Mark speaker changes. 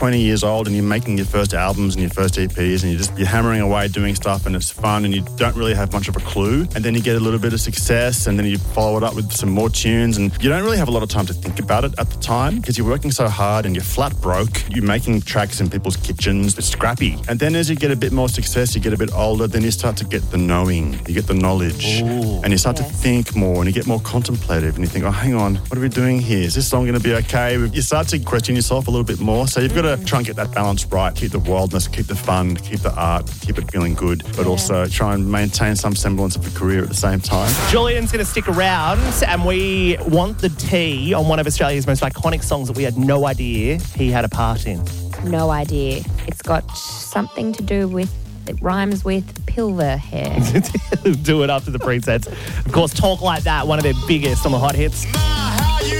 Speaker 1: 20 years old and you're making your first albums and your first EPs and you're hammering away doing stuff and it's fun and you don't really have much of a clue, and then you get a little bit of success and then you follow it up with some more tunes and you don't really have a lot of time to think about it at the time because you're working so hard and you're flat broke. You're making tracks in people's kitchens. It's scrappy. And then as you get a bit more success, you get a bit older, then you start to get the knowing, you get the knowledge.
Speaker 2: Ooh.
Speaker 1: And you start to think more and you get more contemplative and you think, oh, hang on, what are we doing here? Is this song going to be okay? You start to question yourself a little bit more. So you've got to try and get that balance right. Keep the wildness, keep the fun, keep the art, keep it feeling good, but also try and maintain some semblance of a career at the same time.
Speaker 2: Julian's going to stick around and we want the tea on one of Australia's most iconic songs that we had no idea he had a part in.
Speaker 3: No idea. It's got something to do with, it rhymes with pilver hair.
Speaker 2: Do it after the presets. Of course, Talk Like That, one of their biggest on the hot hits.